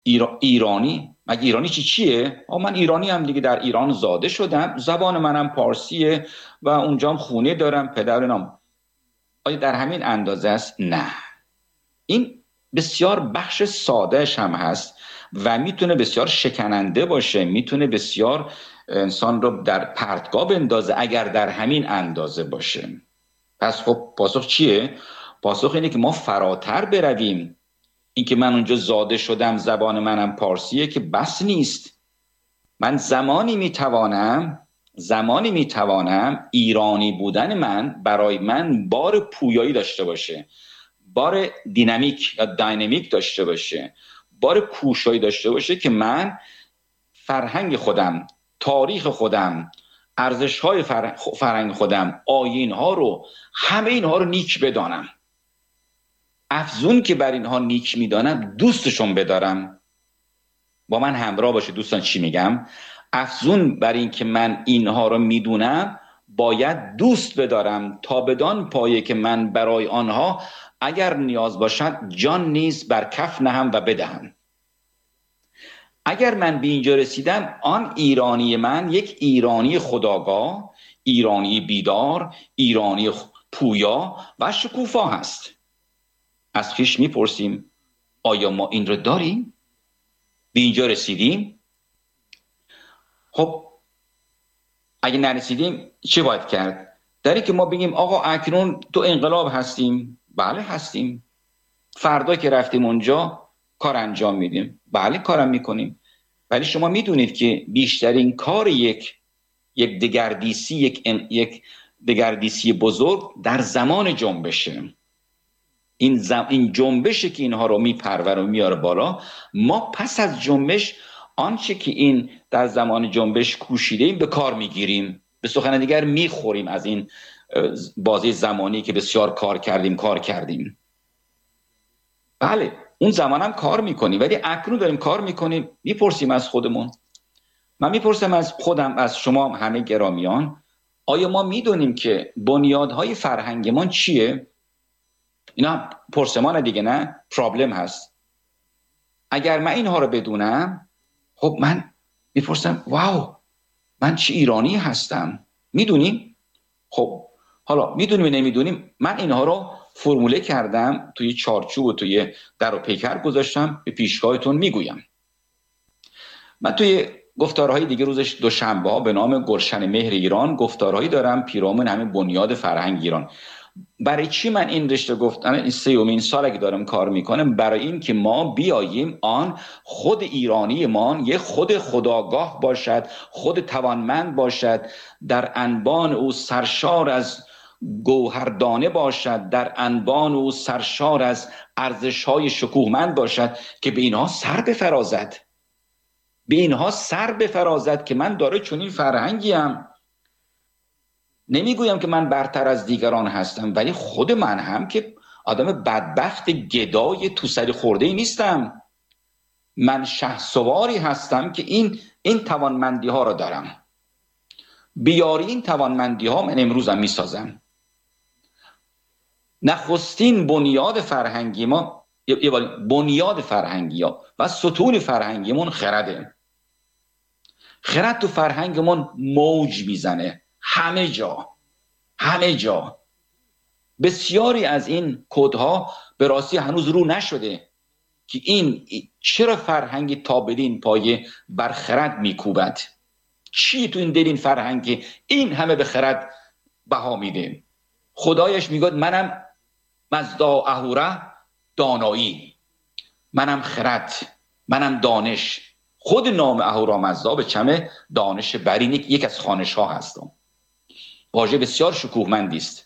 ایرانی؟ مگه ایرانی چیه؟ من ایرانی هم دیگه، در ایران زاده شدم، زبان منم پارسیه و اونجام خونه دارم، پدر نام. آیا در همین اندازه است؟ نه. این بسیار بخش سادهش هم هست و میتونه بسیار شکننده باشه، میتونه بسیار انسان رو در پرتگاه بندازه اگر در همین اندازه باشه. پس خب پاسخ چیه؟ پاسخ اینه که ما فراتر برویم. اینکه من اونجا زاده شدم، زبان منم پارسیه که بس نیست. من زمانی میتوانم ایرانی بودن من برای من بار پویایی داشته باشه، بار دینامیک یا داینامیک داشته باشه، بار کوشایی داشته باشه که من فرهنگ خودم، تاریخ خودم، ارزش‌های فرهنگ خودم، آیین‌ها رو، همه اینها رو نیک بدانم. افزون که بر اینها نیک میدانم، دوستشون بدارم. با من همراه باشه دوستان چی میگم؟ افزون بر این که من اینها رو میدونم، باید دوست بدارم تا بدان پایه که من برای آنها اگر نیاز باشد جان نیز بر کف نهم و بدهم. اگر من به اینجا رسیدم، آن ایرانی من یک ایرانی خودآگاه، ایرانی بیدار، ایرانی پویا و شکوفا هست. از خویش میپرسیم آیا ما این رو داریم؟ به اینجا رسیدیم؟ خب اگه نرسیدیم چه باید کرد؟ داری که ما بگیم آقا اکنون تو انقلاب هستیم؟ بله هستیم. فردا که رفتیم اونجا کار انجام میدیم؟ بله کارم میکنیم. ولی شما میدونید که بیشترین کار یک دگردیسی بزرگ در زمان جنبشه. این جنبشه که اینها رو میپروره و میاره بالا. ما پس از جنبش آنچه که این در زمان جنبش کوشیدیم به کار میگیریم، به سخن دیگر میخوریم از این بازی زمانی که بسیار کار کردیم. بله اون زمان هم کار میکنیم، ولی اکنون داریم کار میکنیم. میپرسیم از خودمون، من میپرسم از خودم، از شما همه گرامیان، آیا ما میدونیم که بنیادهای فرهنگمان چیه؟ اینا پرسمان دیگه نه، پرابلم هست. اگر من اینها رو بدونم، خب من میپرسم واو من چه ایرانی هستم. میدونیم؟ خب حالا میدونیم نمیدونیم، من اینها رو فرموله کردم، توی چارچوب و توی در و پیکر گذاشتم، به پیشگاهتون میگویم. من توی گفتارهای دیگه روزش دوشنبه ها به نام گلشن مهر ایران گفتارهایی دارم پیرامون همین بنیاد فرهنگ ایران. برای چی من این رشته گفتم؟ این 3مین ساله که دارم کار میکنم، برای این که ما بیاییم آن خود ایرانی ما یه خود خودآگاه باشد، خود توانمند باشد، در انبان او سرشار از گوهردانه باشد، در انبان او سرشار از ارزش‌های شکوهمند باشد که به اینها سر بفرازد، که من داره چنین فرهنگیم. نمیگویم که من برتر از دیگران هستم، ولی خود من هم که آدم بدبخت گدای تو سری خورده نیستم. من شهسواری هستم که این توانمندی ها رو دارم. بیاری این توانمندی ها من امروزم میسازم. نخستین بنیاد فرهنگی ما، بنیاد فرهنگی ها و ستون فرهنگیمون خرده. خرد تو فرهنگمون موج میزنه همه جا. بسیاری از این کدها به راستی هنوز رو نشده که این چرا فرهنگ تابدین پایه بر خرد میکوبد. چی تو این دلین فرهنگ این همه به خرد بها میده؟ خدایش میگه منم مزدا اهوره دانایی، منم خرد، منم دانش. خود نام اهورامزدا به چمه دانش برین یک از خوانش ها هستم. واژه بسیار شکوهمندی است.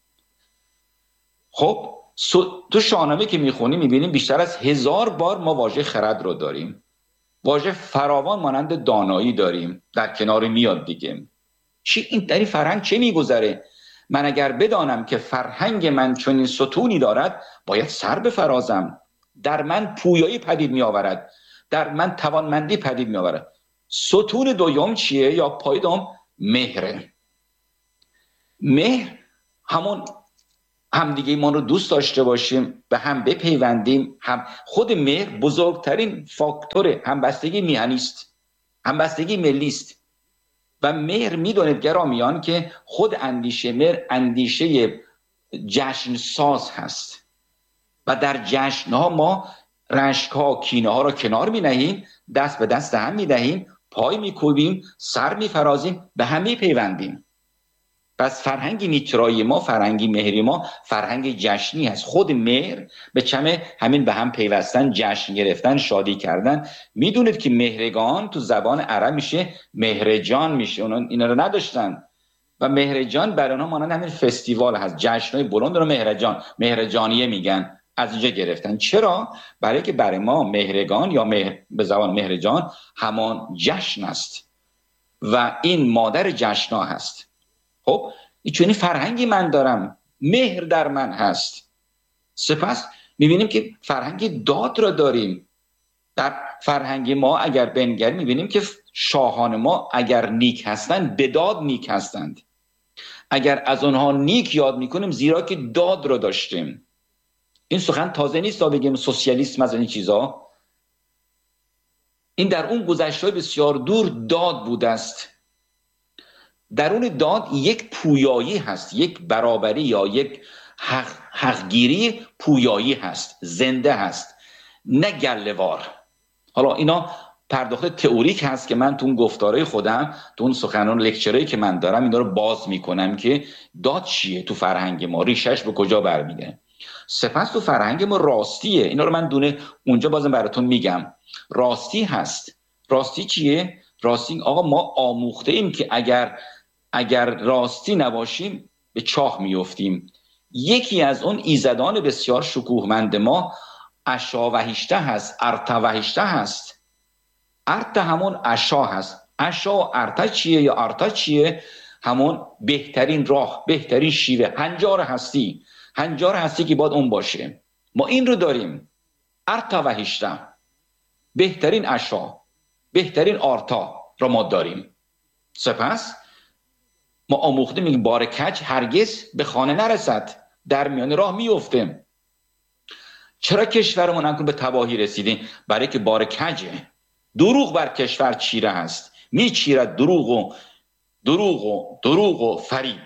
خب تو شاهنامه که میخونیم میبینیم بیشتر از 1000 بار ما واژه خرد رو داریم. واژه فراوان مانند دانایی داریم، در کنار میاد دیگه. این در این فرهنگ چه میگذره؟ من اگر بدانم که فرهنگ من چنین ستونی دارد، باید سر بفرازم. در من پویایی پدید میآورد، در من توانمندی پدید میآورد. ستون دوم چیه یا پای دوم؟ مهر همون همدیگه ما رو دوست داشته باشیم، به هم بپیوندیم. هم خود مهر بزرگترین فاکتور همبستگی میهنی است، همبستگی ملی است. و مهر میدونید گرامیان که خود اندیشه مهر اندیشه جشن ساز هست و در جشنها ما رشک‌ها کینه ها را کنار می نهیم، دست به دست هم می دهیم، پای می کوبیم، سر می فرازیم، به هم می پیوندیم. پس فرهنگ نیترایی ما، فرهنگ مهری ما فرهنگ جشنی هست. خود مهر به چمه همین به هم پیوستن، جشن گرفتن، شادی کردن. میدونید که مهرگان تو زبان عرب میشه مهرجان میشه، اونا اینا رو نداشتن و مهرجان برای اونها مانند همین فستیوال هست، جشن‌های بلند رو مهرجانیه میگن، از اینجا گرفتن. چرا؟ برای که برای ما مهرگان یا به زبان مهرجان همان جشن است و این مادر جشن‌ها هست. خب این فرهنگی من دارم، مهر در من هست. سپس میبینیم که فرهنگ داد را داریم. در فرهنگ ما اگر بنگریم میبینیم که شاهان ما اگر نیک هستند به داد نیک هستند. اگر از اونها نیک یاد میکنیم زیرا که داد را داشتیم. این سخن تازه نیست تا بگیم سوسیالیسم از این چیزا. این در اون گذشته بسیار دور داد بوده است. در اون داد یک پویایی هست، یک برابری یا یک حقگیری پویایی هست، زنده هست، نه گله‌وار. حالا اینا پرداخت تئوریک هست که من تو اون گفتارهای خودم، تو اون سخنان لکچرایی که من دارم اینا رو باز میکنم که داد چیه تو فرهنگ ما، ریشش به کجا برمیگه. سپس تو فرهنگ ما راستیه، اینا رو من دونه اونجا بازم براتون میگم. راستی هست. راستی چیه؟ راستی آقا ما آموخته ایم که اگر راستی نباشیم به چاه میافتیم. یکی از اون ایزدان بسیار شکوهمند ما اشا وحیشته هست، ارتا وحیشته هست. ارتا همون اشا هست. اشا و ارتا چیه یا ارتا چیه؟ همون بهترین راه، بهترین شیوه، هنجار هستی. هنجار هستی که باید اون باشه. ما این رو داریم، ارتا وحیشته، بهترین اشا، بهترین آرتا را ما داریم. سپس ما آموخته میگیم بار کج هرگز به خانه نرسد، در میان راه میفته. چرا کشورمون هم به تباهی رسیدیم؟ برای که بار کجه. دروغ بر کشور چیره هست، میچیرد دروغ و فریب.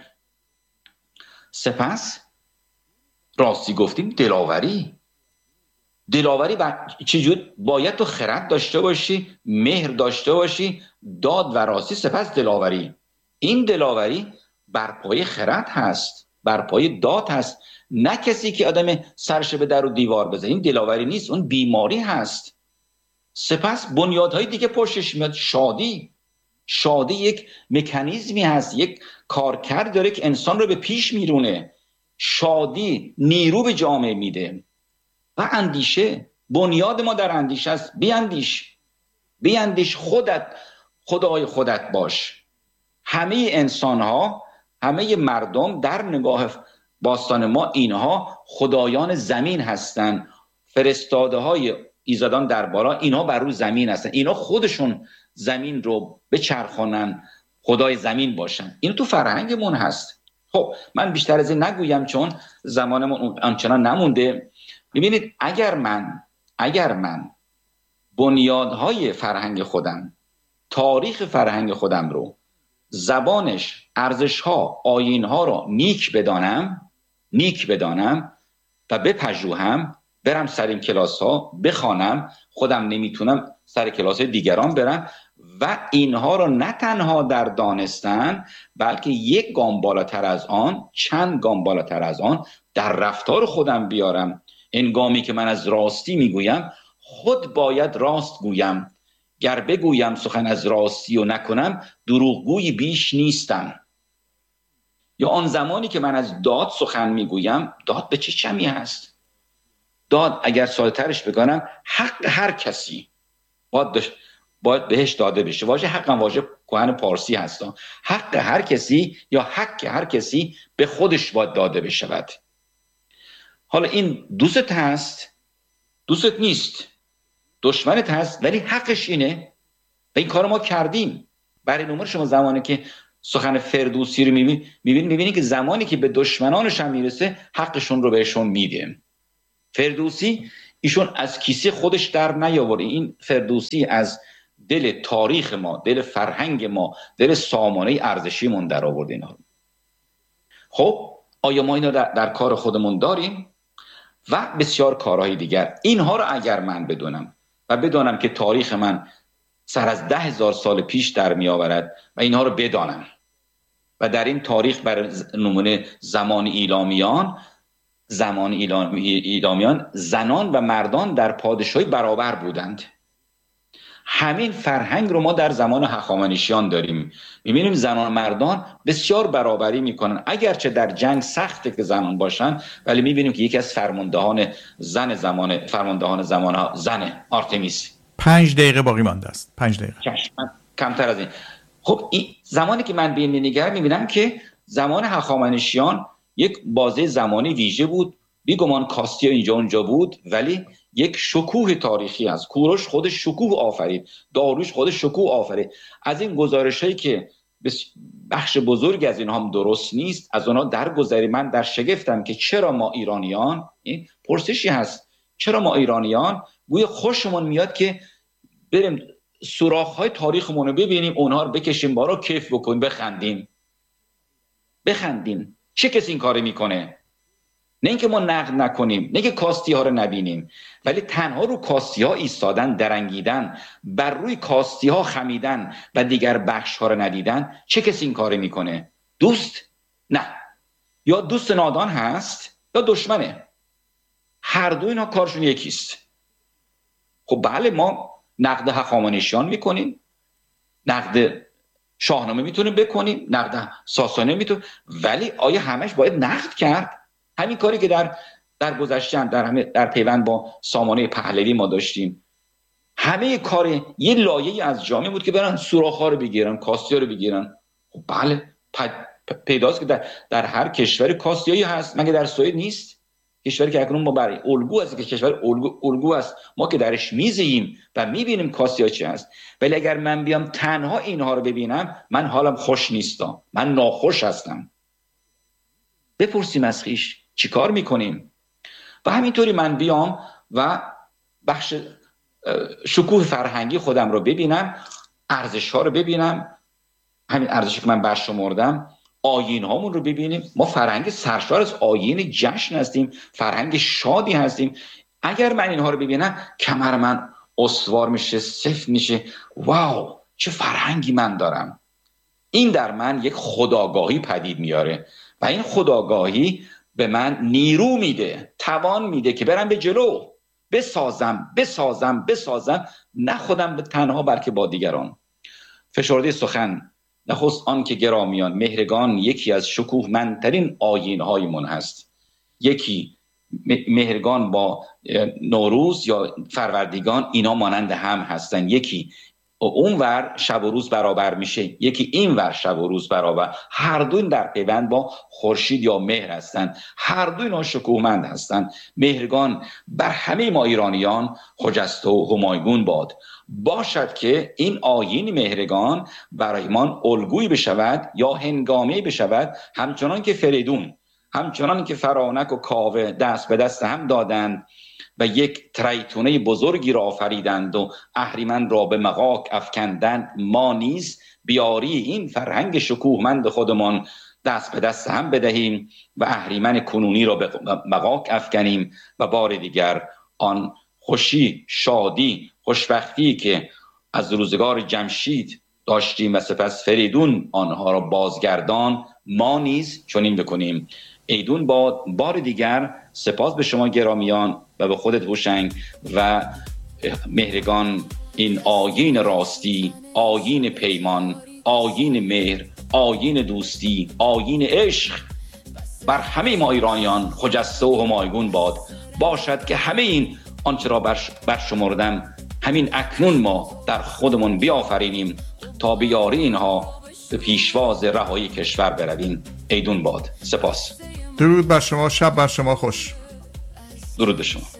سپس راستی گفتیم دلاوری چجور باید تو خرد داشته باشی، مهر داشته باشی، داد و راستی، سپس دلاوری. این دلاوری بر پای خرد هست، بر پای داد هست، نه کسی که آدم سرش به در و دیوار بزنه. این دلاوری نیست، اون بیماری هست. سپس بنیادهای دیگه پشتش میاد. شادی یک مکانیزمی هست، یک کارکرد داره که انسان رو به پیش میرونه. شادی نیرو به جامعه میده. و اندیشه، بنیاد ما در اندیشه است. بیاندیش، خدای خودت باش. همه انسان ها، همه مردم در نگاه باستان ما اینها خدایان زمین هستن، فرستاده های ایزدان در بالا، اینها بر روی زمین هستن، اینها خودشون زمین رو بچرخونن، خدای زمین باشن. این تو فرهنگمون هست. خب من بیشتر از این نگویم چون زمانمون آنچنان نمونده. ببینید اگر من بنیادهای فرهنگ خودم، تاریخ فرهنگ خودم رو، زبانش، ارزش‌ها، آیین‌ها رو نیک بدانم و بپژوهم، برم سر این کلاس‌ها بخوانم، خودم نمیتونم سر کلاس‌های دیگران برم و اینها رو نه تنها در دانستن بلکه یک گام بالاتر از آن، چند گام بالاتر از آن در رفتار خودم بیارم. هنگامی که من از راستی میگویم خود باید راست گویم، گر بگویم سخن از راستی و نکنم دروغگویی بیش نیستم. یا آن زمانی که من از داد سخن میگویم، داد به چه چمی هست؟ داد اگر ساده‌ترش بگم حق هر کسی باید بهش داده بشه. واژه حق هم واژه کهن پارسی هست. حق هر کسی یا حق هر کسی به خودش باید داده بشود. حالا این دوست هست، دوست نیست، دشمنت هست، ولی حقش اینه و این کار ما کردیم. برای نمونه شما زمانی که سخن فردوسی رو میبینی که زمانی که به دشمنانش هم میرسه حقشون رو بهشون میده. فردوسی ایشون از کیسه خودش در نیاورده، این فردوسی از دل تاریخ ما، دل فرهنگ ما، دل سامانه ارزشیمون در آورده اینا. خب آیا ما اینا در کار خودمون داریم؟ و بسیار کارهای دیگر. اینها رو اگر من بدونم و بدانم که تاریخ من سر از 10,000 سال پیش در می آورد و اینها رو بدانم و در این تاریخ بر نمونه زمان ایلامیان زنان و مردان در پادشاهی برابر بودند. همین فرهنگ رو ما در زمان هخامنشیان داریم. می‌بینیم زنان و مردان بسیار برابری میکنن، اگرچه در جنگ سخته که زنان باشن، ولی می‌بینیم که یکی از فرماندهان زمان زن آرتمیس. 5 دقیقه باقی مانده است. 5 دقیقه. کمتر از این. خب این زمانی که من به این نگاه می‌بینم که زمان هخامنشیان یک بازه زمانی ویژه بود. بیگمان کاستیا اینجا اونجا بود، ولی یک شکوه تاریخی است. کوروش خودش شکوه آفرید، داریوش خودش شکوه آفرید. از این گزارش‌هایی که بخش بزرگ از اینها هم درست نیست، از اونها درگذری من در شگفتم که چرا ما ایرانیان، این پرسشی هست، چرا ما ایرانیان گویا خوشمون میاد که بریم سوراخ‌های تاریخمون رو ببینیم، اونها رو بکشیم بالا، کیف بکنیم، بخندیم. چه کسی این کارو میکنه؟ نه اینکه ما نقد نکنیم، نه اینکه کاستی ها رو نبینیم، ولی تنها رو کاستی ها ایستادن، درنگیدن، بر روی کاستی ها خمیدن و دیگر بخش ها رو ندیدن. چه کسی این کار میکنه؟ دوست؟ نه. یا دوست نادان هست یا دشمنه. هر دو اینا کارشون یکیست. خب بله، ما نقد هخامنشیان میکنیم، نقد شاهنامه میتونیم بکنیم، نقد ساسانی میتونیم، ولی آیا همش باید نقد کرد؟ همین کاری که در گذشته در پیوند با سامانه پهلوی ما داشتیم، همه کار یه لایه‌ای از جامعه بود که برن سوراخ‌ها رو بگیرن، کاستی‌ها رو بگیرن. خب بله، پیداست که در هر کشور کاستیایی هست. مگه در سوئد نیست؟ کشوری که اکنون ما برای الگو است، که کشور الگو است، ما که درش میزیم و میبینیم کاستیا چی هست. ولی اگر من بیام تنها اینها رو ببینم، من حالم خوش نیستم، من ناخوش هستم. بپرسیم از خویش چی کار میکنیم؟ و همینطوری من بیام و بخش شکوه فرهنگی خودم رو ببینم، ارزش ها رو ببینم، همین ارزشی که من برشمردم، آیین هامون رو ببینیم. ما فرهنگ سرشار از آیین جشن هستیم، فرهنگ شادی هستیم. اگر من اینها رو ببینم، کمر من استوار میشه، سفت میشه. واو، چه فرهنگی من دارم. این در من یک خودآگاهی پدید میاره و این خودآگاهی به من نیرو میده، توان میده که برم به جلو، بسازم، نه خودم به تنها بلکه با دیگران. فشرده سخن، نخست آن که گرامیان، مهرگان یکی از شکوهمندترین آیین‌های من هست. یکی مهرگان با نوروز یا فروردگان، اینا مانند هم هستن. یکی اونور شب و روز برابر میشه، یکی اینور شب و روز برابر. هر دو در پیوند با خورشید یا مهر هستند. هر دو اینا شکوهمند هستند. مهرگان بر همه ما ایرانیان خجسته و همایگون باشد که این آیین مهرگان برای من الگویی بشود یا هنگامی بشود، همچنان که فریدون، همچنان که فرانک و کاوه دست به دست هم دادند و یک تریتونه بزرگی را آفریدند و اهریمن را به مغاک افکندند، ما نیز بیاری این فرهنگ شکوهمند خودمان دست به دست هم بدهیم و اهریمن کنونی را به مغاک افکنیم و بار دیگر آن خوشی، شادی، خوشبختی که از روزگار جمشید داشتیم و سپس فریدون آنها را بازگردان، ما نیز چنین بکنیم. ایدون بار دیگر سپاس به شما گرامیان و به خودت هوشنگ و مهرگان. این آیین راستی، آیین پیمان، آیین مهر، آیین دوستی، آیین عشق بر همه ما ایرانیان خجسته و همایگون باشد که همه این آنچه را برشمردم همین اکنون ما در خودمون بیافرینیم تا به یاری اینها به پیشواز رهایی کشور برویم. ایدون باد. سپاس. درود بر شما، شب بر شما خوش. درود به شما.